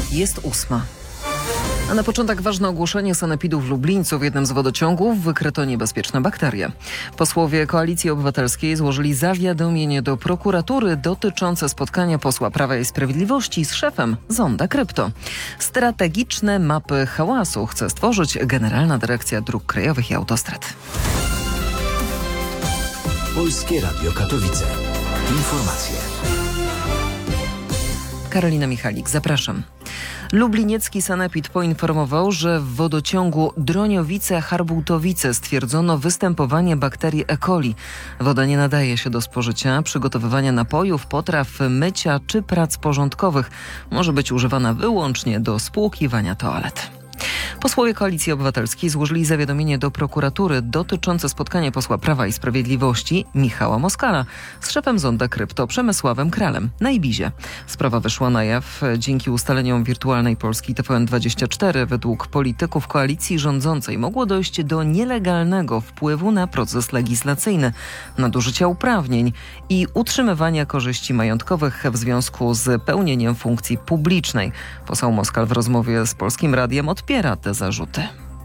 Jest 8. A na początek ważne ogłoszenie sanepidu w Lublińcu. W jednym z wodociągów wykryto niebezpieczne bakterie. Posłowie Koalicji Obywatelskiej złożyli zawiadomienie do prokuratury dotyczące spotkania posła Prawa i Sprawiedliwości z szefem Zonda Krypto. Strategiczne mapy hałasu chce stworzyć Generalna Dyrekcja Dróg Krajowych i Autostrad. Polskie Radio Katowice. Informacje. Karolina Michalik, zapraszam. Lubliniecki sanepid poinformował, że w wodociągu Droniowice-Harbutowice stwierdzono występowanie bakterii E. coli. Woda nie nadaje się do spożycia, przygotowywania napojów, potraw, mycia czy prac porządkowych. Może być używana wyłącznie do spłukiwania toalet. Posłowie Koalicji Obywatelskiej złożyli zawiadomienie do prokuratury dotyczące spotkania posła Prawa i Sprawiedliwości Michała Moskala z szefem Zonda Krypto Przemysławem Kralem na Ibizie. Sprawa wyszła na jaw dzięki ustaleniom wirtualnej Polski TVN24. Według polityków koalicji rządzącej mogło dojść do nielegalnego wpływu na proces legislacyjny, nadużycia uprawnień i utrzymywania korzyści majątkowych w związku z pełnieniem funkcji publicznej. Poseł Moskal w rozmowie z Polskim Radiem odpiera te zarzuty.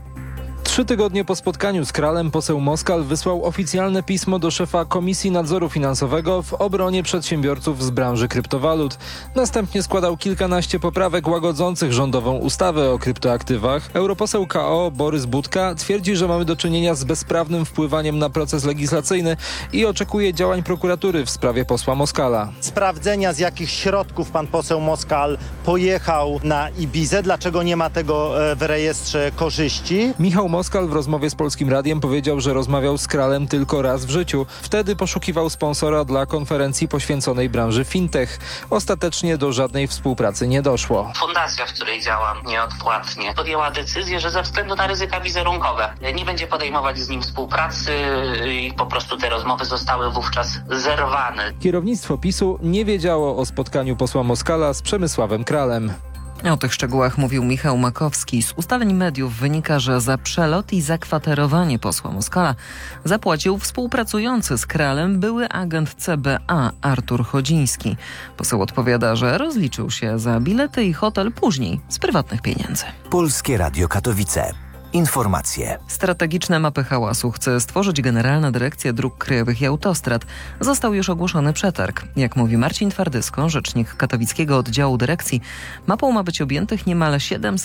3 tygodnie po spotkaniu z Kralem poseł Moskal wysłał oficjalne pismo do szefa Komisji Nadzoru Finansowego w obronie przedsiębiorców z branży kryptowalut. Następnie składał kilkanaście poprawek łagodzących rządową ustawę o kryptoaktywach. Europoseł KO Borys Budka twierdzi, że mamy do czynienia z bezprawnym wpływaniem na proces legislacyjny i oczekuje działań prokuratury w sprawie posła Moskala. Sprawdzenia, z jakich środków pan poseł Moskal pojechał na Ibizę, dlaczego nie ma tego w rejestrze korzyści. Michał Moskal w rozmowie z Polskim Radiem powiedział, że rozmawiał z Kralem tylko raz w życiu. Wtedy poszukiwał sponsora dla konferencji poświęconej branży fintech. Ostatecznie do żadnej współpracy nie doszło. Fundacja, w której działam nieodpłatnie, podjęła decyzję, że ze względu na ryzyka wizerunkowe nie będzie podejmować z nim współpracy i po prostu te rozmowy zostały wówczas zerwane. Kierownictwo PiS-u nie wiedziało o spotkaniu posła Moskala z Przemysławem Kralem. O tych szczegółach mówił Michał Makowski. Z ustaleń mediów wynika, że za przelot i zakwaterowanie posła Moskala zapłacił współpracujący z Kralem były agent CBA Artur Chodziński. Poseł odpowiada, że rozliczył się za bilety i hotel później z prywatnych pieniędzy. Polskie Radio Katowice. Informacje. Strategiczne mapy hałasu chce stworzyć Generalna Dyrekcja Dróg Krajowych i Autostrad. Został już ogłoszony przetarg. Jak mówi Marcin Twardysko, rzecznik katowickiego oddziału dyrekcji, mapą ma być objętych niemal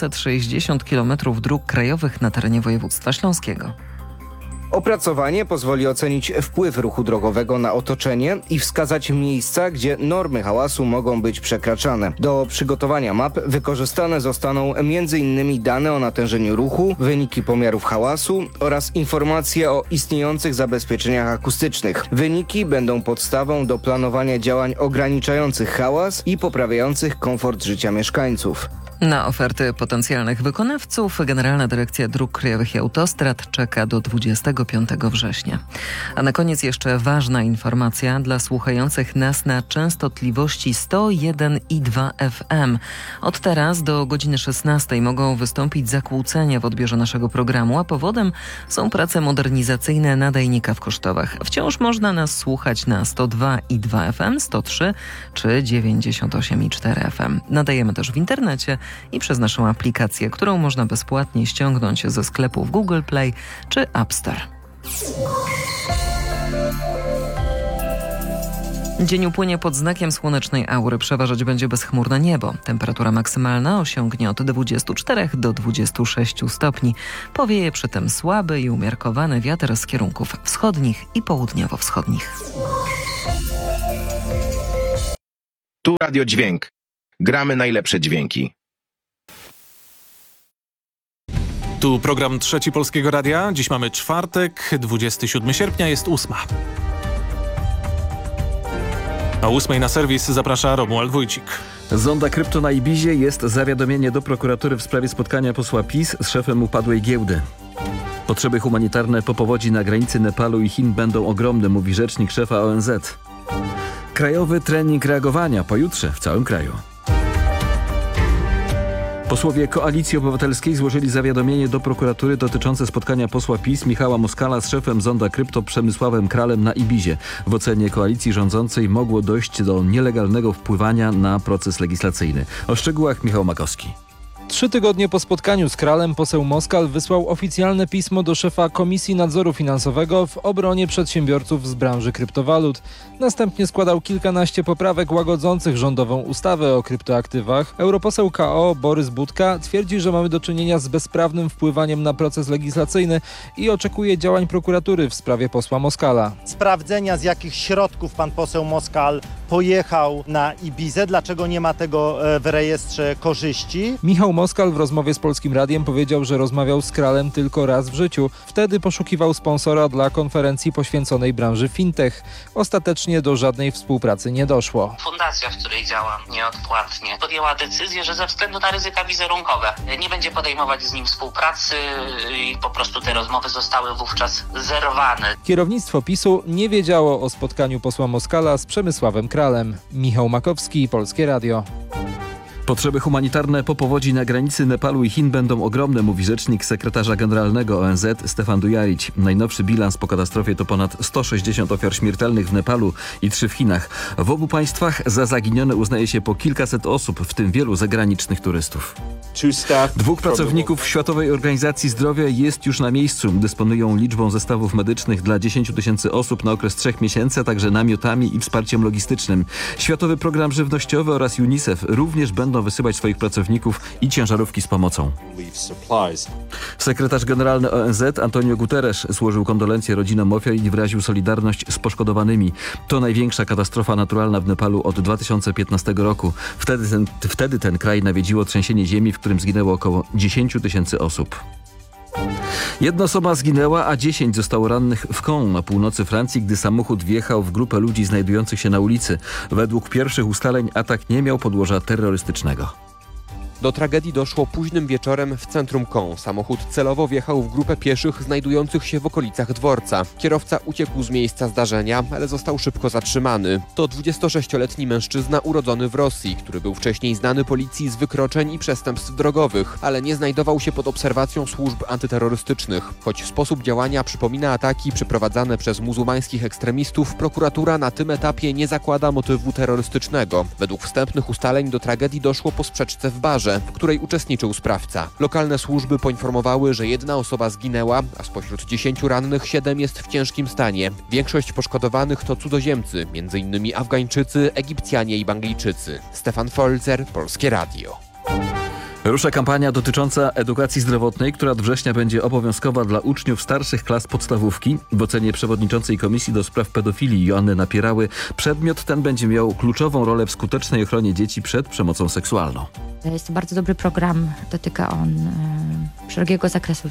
760 km dróg krajowych na terenie województwa śląskiego. Opracowanie pozwoli ocenić wpływ ruchu drogowego na otoczenie i wskazać miejsca, gdzie normy hałasu mogą być przekraczane. Do przygotowania map wykorzystane zostaną m.in. dane o natężeniu ruchu, wyniki pomiarów hałasu oraz informacje o istniejących zabezpieczeniach akustycznych. Wyniki będą podstawą do planowania działań ograniczających hałas i poprawiających komfort życia mieszkańców. Na oferty potencjalnych wykonawców Generalna Dyrekcja Dróg Krajowych i Autostrad czeka do 25 września. A na koniec jeszcze ważna informacja dla słuchających nas na częstotliwości 101,2 FM. Od teraz do godziny 16 mogą wystąpić zakłócenia w odbiorze naszego programu, a powodem są prace modernizacyjne nadajnika w Kosztowach. Wciąż można nas słuchać na 102,2 FM, 103 czy 98,4 FM. Nadajemy też w internecie i przez naszą aplikację, którą można bezpłatnie ściągnąć ze sklepów Google Play czy App Store. Dzień upłynie pod znakiem słonecznej aury. Przeważać będzie bezchmurne niebo. Temperatura maksymalna osiągnie od 24 do 26 stopni. Powieje przy tym słaby i umiarkowany wiatr z kierunków wschodnich i południowo-wschodnich. Tu Radio Dźwięk. Gramy najlepsze dźwięki. Tu program Trzeci Polskiego Radia. Dziś mamy czwartek, 27 sierpnia, jest 8. O 8 na serwis zaprasza Romuald Wójcik. Zonda Krypto na Ibizie jest zawiadomienie do prokuratury w sprawie spotkania posła PiS z szefem upadłej giełdy. Potrzeby humanitarne po powodzi na granicy Nepalu i Chin będą ogromne, mówi rzecznik szefa ONZ. Krajowy trening reagowania pojutrze w całym kraju. Posłowie Koalicji Obywatelskiej złożyli zawiadomienie do prokuratury dotyczące spotkania posła PiS Michała Moskala z szefem Zonda Krypto Przemysławem Kralem na Ibizie. W ocenie koalicji rządzącej mogło dojść do nielegalnego wpływania na proces legislacyjny. O szczegółach Michał Makowski. 3 tygodnie po spotkaniu z Kralem poseł Moskal wysłał oficjalne pismo do szefa Komisji Nadzoru Finansowego w obronie przedsiębiorców z branży kryptowalut. Następnie składał kilkanaście poprawek łagodzących rządową ustawę o kryptoaktywach. Europoseł KO Borys Budka twierdzi, że mamy do czynienia z bezprawnym wpływaniem na proces legislacyjny i oczekuje działań prokuratury w sprawie posła Moskala. Sprawdzenia, z jakich środków pan poseł Moskal pojechał na Ibizę, dlaczego nie ma tego w rejestrze korzyści. Michał Moskal w rozmowie z Polskim Radiem powiedział, że rozmawiał z Kralem tylko raz w życiu. Wtedy poszukiwał sponsora dla konferencji poświęconej branży fintech. Ostatecznie do żadnej współpracy nie doszło. Fundacja, w której działam nieodpłatnie, podjęła decyzję, że ze względu na ryzyka wizerunkowe nie będzie podejmować z nim współpracy i po prostu te rozmowy zostały wówczas zerwane. Kierownictwo PiS-u nie wiedziało o spotkaniu posła Moskala z Przemysławem Kralem. Michał Makowski, Polskie Radio. Potrzeby humanitarne po powodzi na granicy Nepalu i Chin będą ogromne, mówi rzecznik sekretarza generalnego ONZ Stefan Dujarric. Najnowszy bilans po katastrofie to ponad 160 ofiar śmiertelnych w Nepalu i 3 w Chinach. W obu państwach za zaginione uznaje się po kilkaset osób, w tym wielu zagranicznych turystów. 2 pracowników Światowej Organizacji Zdrowia jest już na miejscu. Dysponują liczbą zestawów medycznych dla 10 000 osób na okres 3 miesięcy, a także namiotami i wsparciem logistycznym. Światowy Program Żywnościowy oraz UNICEF również będą wysyłać swoich pracowników i ciężarówki z pomocą. Sekretarz generalny ONZ Antonio Guterres złożył kondolencje rodzinom ofiar i wyraził solidarność z poszkodowanymi. To największa katastrofa naturalna w Nepalu od 2015 roku. Wtedy ten kraj nawiedziło trzęsienie ziemi, w którym zginęło około 10 000 osób. 1 osoba zginęła, a 10 zostało rannych w Caen na północy Francji, gdy samochód wjechał w grupę ludzi znajdujących się na ulicy. Według pierwszych ustaleń atak nie miał podłoża terrorystycznego. Do tragedii doszło późnym wieczorem w centrum Caen. Samochód celowo wjechał w grupę pieszych znajdujących się w okolicach dworca. Kierowca uciekł z miejsca zdarzenia, ale został szybko zatrzymany. To 26-letni mężczyzna urodzony w Rosji, który był wcześniej znany policji z wykroczeń i przestępstw drogowych, ale nie znajdował się pod obserwacją służb antyterrorystycznych. Choć sposób działania przypomina ataki przeprowadzane przez muzułmańskich ekstremistów, prokuratura na tym etapie nie zakłada motywu terrorystycznego. Według wstępnych ustaleń do tragedii doszło po sprzeczce w barze, w której uczestniczył sprawca. Lokalne służby poinformowały, że 1 osoba zginęła, a spośród 10 rannych 7 jest w ciężkim stanie. Większość poszkodowanych to cudzoziemcy, m.in. Afgańczycy, Egipcjanie i Banglijczycy. Stefan Folzer, Polskie Radio. Rusza kampania dotycząca edukacji zdrowotnej, która od września będzie obowiązkowa dla uczniów starszych klas podstawówki. W ocenie przewodniczącej Komisji do Spraw Pedofilii Joanny Napierały przedmiot ten będzie miał kluczową rolę w skutecznej ochronie dzieci przed przemocą seksualną. Jest to bardzo dobry program, dotyka on szerokiego zakresu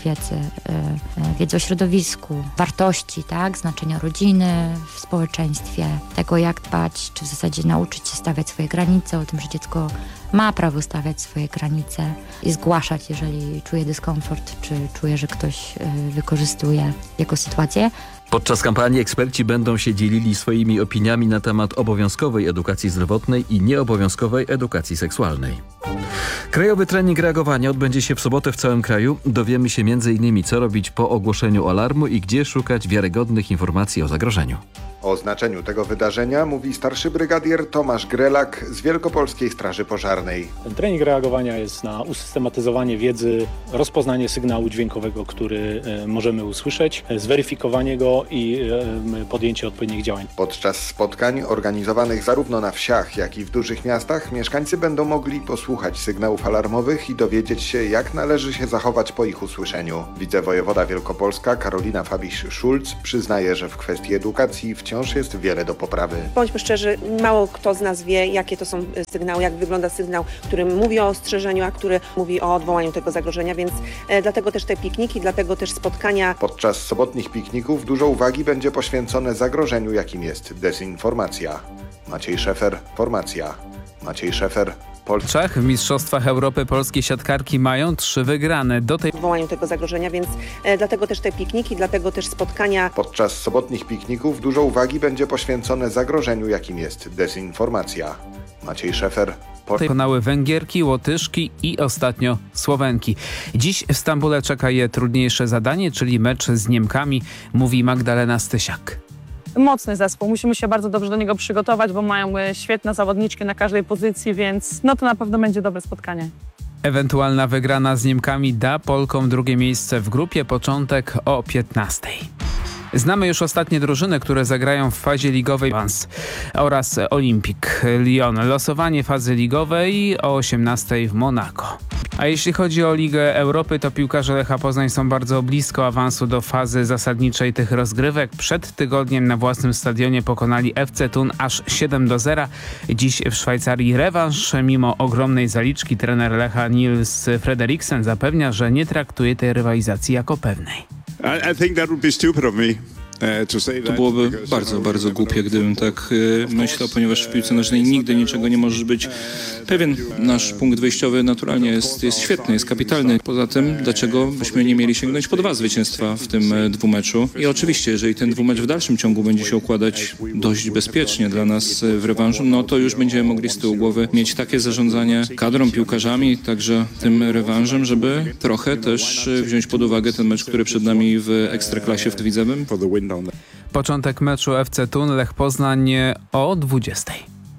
wiedzy o środowisku, wartości, tak, znaczenia rodziny w społeczeństwie, tego jak dbać, czy w zasadzie nauczyć się stawiać swoje granice, o tym, że dziecko ma prawo stawiać swoje granice i zgłaszać, jeżeli czuje dyskomfort, czy czuje, że ktoś wykorzystuje jego sytuację. Podczas kampanii eksperci będą się dzielili swoimi opiniami na temat obowiązkowej edukacji zdrowotnej i nieobowiązkowej edukacji seksualnej. Krajowy trening reagowania odbędzie się w sobotę w całym kraju. Dowiemy się m.in. co robić po ogłoszeniu alarmu i gdzie szukać wiarygodnych informacji o zagrożeniu. O znaczeniu tego wydarzenia mówi starszy brygadier Tomasz Grelak z Wielkopolskiej Straży Pożarnej. Ten trening reagowania jest na usystematyzowanie wiedzy, rozpoznanie sygnału dźwiękowego, który możemy usłyszeć, zweryfikowanie go i podjęcie odpowiednich działań. Podczas spotkań organizowanych zarówno na wsiach, jak i w dużych miastach mieszkańcy będą mogli posłuchać sygnałów alarmowych i dowiedzieć się, jak należy się zachować po ich usłyszeniu. Wicewojewoda Wielkopolska Karolina Fabiś-Szulc przyznaje, że w kwestii edukacji wciąż jest wiele do poprawy. Bądźmy szczerzy, mało kto z nas wie, jakie to są sygnały, jak wygląda sygnał, który mówi o ostrzeżeniu, a który mówi o odwołaniu tego zagrożenia, więc dlatego też te pikniki, dlatego też spotkania. Podczas sobotnich pikników dużo uwagi będzie poświęcone zagrożeniu, jakim jest dezinformacja. Maciej Szefer, Formacja. Maciej Szefer, Czech w Mistrzostwach Europy polskie siatkarki mają 3 wygrane. Do tej odwołaniu tego zagrożenia, więc dlatego też te pikniki, dlatego też spotkania. Podczas sobotnich pikników dużo uwagi będzie poświęcone zagrożeniu, jakim jest dezinformacja. Maciej Szefer, Pokonały Węgierki, Łotyszki i ostatnio Słowenki. Dziś w Stambule czeka je trudniejsze zadanie, czyli mecz z Niemkami, mówi Magdalena Stysiak. Mocny zespół, musimy się bardzo dobrze do niego przygotować, bo mają świetne zawodniczki na każdej pozycji, więc to na pewno będzie dobre spotkanie. Ewentualna wygrana z Niemkami da Polkom drugie miejsce w grupie, początek o 15:00. Znamy już ostatnie drużyny, które zagrają w fazie ligowej oraz Olimpik Lyon. Losowanie fazy ligowej o 18:00 w Monako. A jeśli chodzi o Ligę Europy, to piłkarze Lecha Poznań są bardzo blisko awansu do fazy zasadniczej tych rozgrywek. Przed tygodniem na własnym stadionie pokonali FC Thun aż 7-0. Dziś w Szwajcarii rewanż. Mimo ogromnej zaliczki trener Lecha Nils Frederiksen zapewnia, że nie traktuje tej rywalizacji jako pewnej. To byłoby bardzo głupie, gdybym tak myślał, ponieważ w piłce nożnej nigdy niczego nie możesz być pewien. Nasz punkt wyjściowy naturalnie jest świetny, jest kapitalny. Poza tym, dlaczego byśmy nie mieli sięgnąć po 2 zwycięstwa w tym dwumeczu? I oczywiście, jeżeli ten dwumecz w dalszym ciągu będzie się układać dość bezpiecznie dla nas w rewanżu, no to już będziemy mogli z tyłu głowy mieć takie zarządzanie kadrą, piłkarzami, także tym rewanżem, żeby trochę też wziąć pod uwagę ten mecz, który przed nami w Ekstraklasie w Widzewem. Początek meczu FC Thun Lech Poznań o 20:00.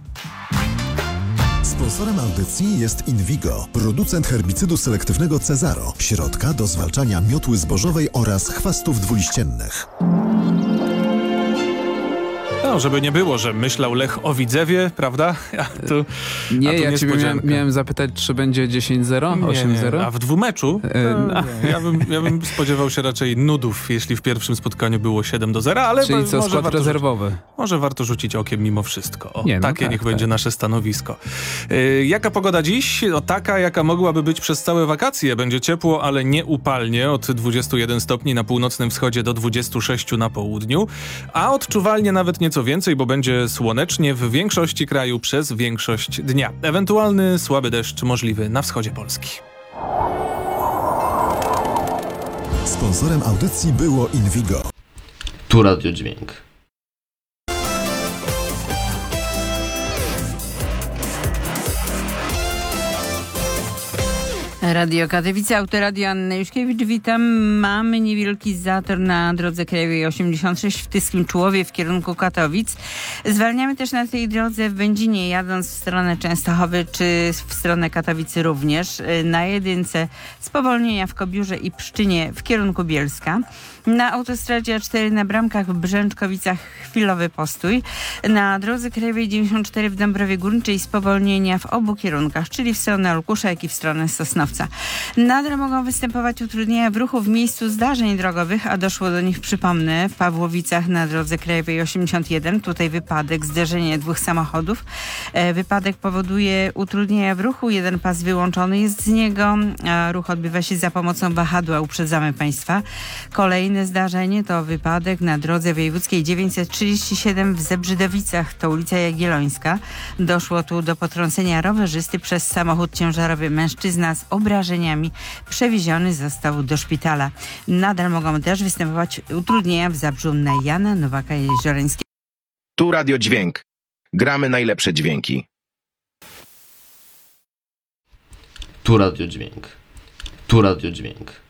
Sponsorem audycji jest Invigo, producent herbicydu selektywnego Cezaro, środka do zwalczania miotły zbożowej oraz chwastów dwuliściennych. No, żeby nie było, że myślał Lech o Widzewie, prawda? Ja ciebie miałem zapytać, czy będzie 10-0, 8-0? A w dwumeczu? Ja bym spodziewał się raczej nudów, jeśli w pierwszym spotkaniu było 7-0, ale czyli co, skład rezerwowy? Może warto rzucić okiem mimo wszystko. Niech będzie nasze stanowisko. Jaka pogoda dziś? Taka, jaka mogłaby być przez całe wakacje. Będzie ciepło, ale nie upalnie. Od 21 stopni na północnym wschodzie do 26 na południu, a odczuwalnie nawet nieco więcej, bo będzie słonecznie w większości kraju przez większość dnia. Ewentualny słaby deszcz możliwy na wschodzie Polski. Sponsorem audycji było Invigo. Tu Radio Dźwięk. Radio Katowice, Autoradio Anna Juszkiewicz. Witam. Mamy niewielki zator na drodze krajowej 86 w Tyskim Człowie w kierunku Katowic. Zwalniamy też na tej drodze w Będzinie, jadąc w stronę Częstochowy czy w stronę Katowicy również. Na jedynce spowolnienia w Kobiórze i Pszczynie w kierunku Bielska. Na autostradzie A4 na Bramkach w Brzęczkowicach chwilowy postój. Na drodze krajowej 94 w Dąbrowie Górniczej spowolnienia w obu kierunkach, czyli w stronę Olkusza, jak i w stronę Sosnowca. Nadal mogą występować utrudnienia w ruchu w miejscu zdarzeń drogowych, a doszło do nich, przypomnę, w Pawłowicach na drodze krajowej 81. Tutaj wypadek, zderzenie 2 samochodów. Wypadek powoduje utrudnienia w ruchu. Jeden pas wyłączony jest z niego, a ruch odbywa się za pomocą wahadła. Uprzedzamy Państwa. Kolejne zdarzenie to wypadek na drodze wojewódzkiej 937 w Zebrzydowicach, to ulica Jagiellońska. Doszło tu do potrącenia rowerzysty przez samochód ciężarowy. Mężczyzna z obrażeniami przewieziony został do szpitala. Nadal mogą też występować utrudnienia w Zabrzu na Jana Nowaka Jeziorańskiego. Tu Radio Dźwięk. Gramy najlepsze dźwięki. Tu Radio Dźwięk. Tu Radio Dźwięk.